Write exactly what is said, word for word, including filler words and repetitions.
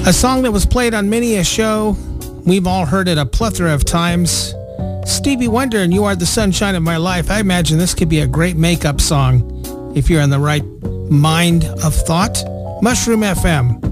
A song that was played on many a show. We've all heard it a plethora of times. Stevie Wonder and You Are the Sunshine of My Life. I imagine this could be a great makeup song if you're in the right mind of thought. Mushroom F M.